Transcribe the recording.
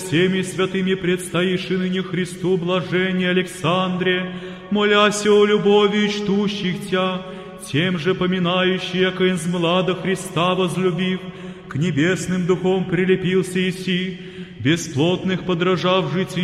всеми святыми предстоишь и ныне Христу блажение Александре, моляся о любови чтущих Тя, тем же поминающий, яко из млада Христа возлюбив, к небесным духом прилепился Иси, бесплотных подражав житию